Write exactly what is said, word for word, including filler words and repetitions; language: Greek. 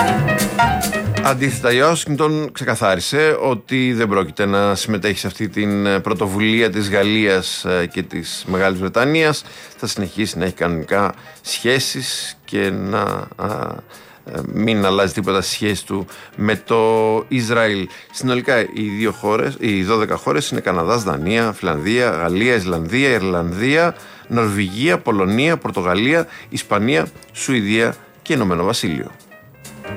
Αντίθετα, η Ουάσιγκτον ξεκαθάρισε ότι δεν πρόκειται να συμμετέχει σε αυτή την πρωτοβουλία της Γαλλίας και της Μεγάλης Βρετανίας. Θα συνεχίσει να έχει κανονικά σχέσεις και να α, μην αλλάζει τίποτα στη σχέση του με το Ισραήλ. Συνολικά οι, δύο χώρες, οι δώδεκα χώρες είναι Καναδάς, Δανία, Φιλανδία, Γαλλία, Ισλανδία, Ιρλανδία, Νορβηγία, Πολωνία, Πορτογαλία, Ισπανία, Σουηδία και Ηνωμένο Βασίλειο.